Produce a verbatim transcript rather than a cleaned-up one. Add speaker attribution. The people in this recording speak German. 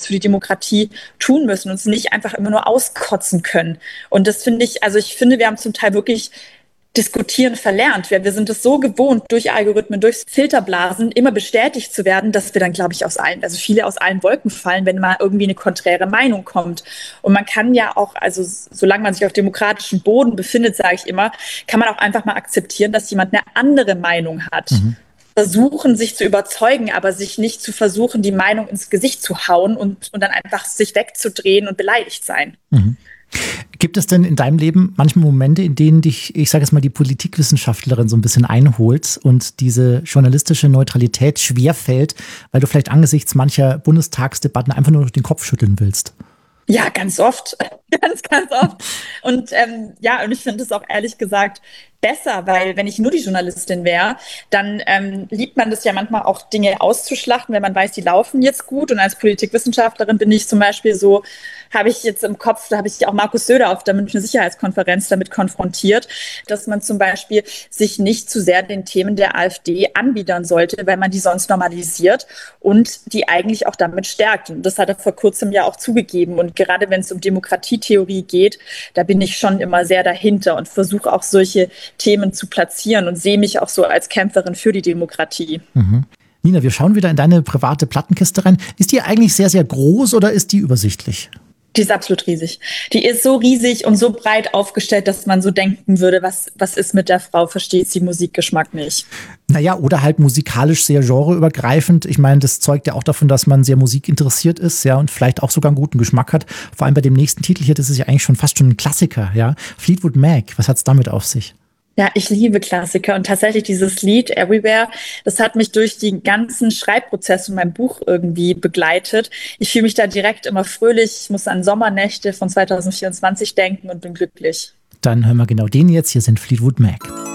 Speaker 1: für die Demokratie tun müssen und es nicht einfach immer nur auskotzen können. Und das finde ich, also ich finde, wir haben zum Teil wirklich diskutieren verlernt. Wir, wir sind es so gewohnt, durch Algorithmen, durch Filterblasen immer bestätigt zu werden, dass wir dann, glaube ich, aus allen, also viele aus allen Wolken fallen, wenn mal irgendwie eine konträre Meinung kommt. Und man kann ja auch, also solange man sich auf demokratischem Boden befindet, sage ich immer, kann man auch einfach mal akzeptieren, dass jemand eine andere Meinung hat.
Speaker 2: Mhm.
Speaker 1: Versuchen, sich zu überzeugen, aber sich nicht zu versuchen, die Meinung ins Gesicht zu hauen und, und dann einfach sich wegzudrehen und beleidigt sein.
Speaker 2: Mhm. Gibt es denn in deinem Leben manchmal Momente, in denen dich, ich sage jetzt mal, die Politikwissenschaftlerin so ein bisschen einholt und diese journalistische Neutralität schwerfällt, weil du vielleicht angesichts mancher Bundestagsdebatten einfach nur noch den Kopf schütteln willst?
Speaker 1: Ja, ganz oft. Ganz, ganz oft. Und ähm, ja, und ich finde es auch ehrlich gesagt besser, weil wenn ich nur die Journalistin wäre, dann ähm, liebt man das ja manchmal auch, Dinge auszuschlachten, wenn man weiß, die laufen jetzt gut. Und als Politikwissenschaftlerin bin ich zum Beispiel so, habe ich jetzt im Kopf, da habe ich auch Markus Söder auf der Münchner Sicherheitskonferenz damit konfrontiert, dass man zum Beispiel sich nicht zu sehr den Themen der AfD anbiedern sollte, weil man die sonst normalisiert und die eigentlich auch damit stärkt. Und das hat er vor kurzem ja auch zugegeben. Und gerade wenn es um Demokratietheorie geht, da bin ich schon immer sehr dahinter und versuche auch solche Themen zu platzieren und sehe mich auch so als Kämpferin für die Demokratie.
Speaker 2: Mhm. Nina, wir schauen wieder in deine private Plattenkiste rein. Ist die eigentlich sehr, sehr groß oder ist die übersichtlich?
Speaker 1: Die ist absolut riesig. Die ist so riesig und so breit aufgestellt, dass man so denken würde, was, was ist mit der Frau, versteht sie Musikgeschmack nicht.
Speaker 2: Naja, oder halt musikalisch sehr genreübergreifend. Ich meine, das zeugt ja auch davon, dass man sehr musikinteressiert ist, ja, und vielleicht auch sogar einen guten Geschmack hat. Vor allem bei dem nächsten Titel hier, das ist ja eigentlich schon fast schon ein Klassiker, ja. Fleetwood Mac, was hat's damit auf sich?
Speaker 1: Ja, ich liebe Klassiker und tatsächlich dieses Lied Everywhere, das hat mich durch die ganzen Schreibprozesse in meinem Buch irgendwie begleitet. Ich fühle mich da direkt immer fröhlich, ich muss an Sommernächte von zwanzig vierundzwanzig denken und bin glücklich.
Speaker 2: Dann hören wir genau den jetzt. Hier sind Fleetwood Mac.